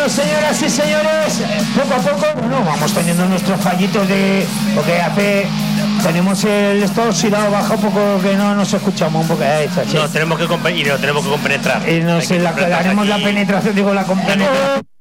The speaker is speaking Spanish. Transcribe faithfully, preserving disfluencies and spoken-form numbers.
Bueno, señoras y señores, poco a poco, bueno, vamos teniendo nuestros fallitos de... Porque hace... Tenemos el estado oxidado bajo un poco que no nos escuchamos un poco. Eh, no, tenemos que, comp- y no, tenemos que compenetrar. Y nos la, haremos aquí... la penetración, digo, la compenetración.